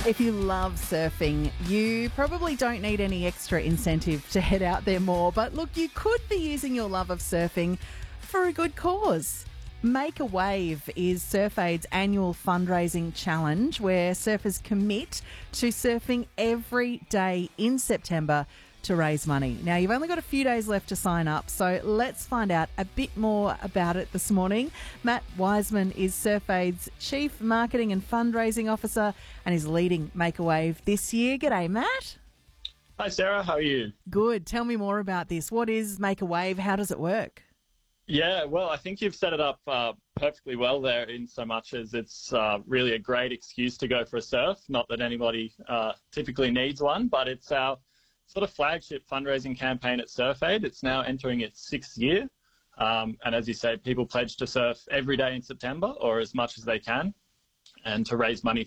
If you love surfing, you probably don't need any extra incentive to head out there more. But look, you could be using your love of surfing for a good cause. Make a Wave is SurfAid's annual fundraising challenge where surfers commit to surfing every day in September to raise money. Now, you've only got a few days left to sign up, so let's find out a bit more about it this morning. Matt Wiseman is SurfAid's Chief Marketing and Fundraising Officer and is leading Make a Wave this year. G'day, Matt. Hi, Sarah. How are you? Good. Tell me more about this. What is Make a Wave? How does it work? Yeah, well, I think you've set it up perfectly well there in so much as it's really a great excuse to go for a surf. Not that anybody typically needs one, but it's our sort of flagship fundraising campaign at SurfAid. It's now entering its 6th year. And as you say, people pledge to surf every day in September or as much as they can and to raise money